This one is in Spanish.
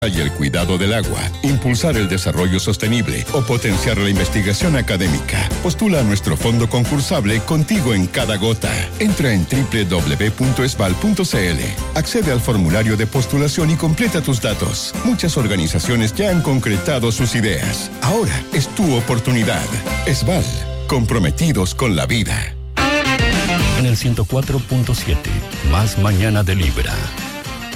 y el cuidado del agua, impulsar el desarrollo sostenible o potenciar la investigación académica. Postula a nuestro fondo concursable Contigo en cada gota. Entra en www.esval.cl. Accede al formulario de postulación y completa tus datos. Muchas organizaciones ya han concretado sus ideas. Ahora es tu oportunidad. Esval, comprometidos con la vida. En el 104.7, Más Mañana de Libra.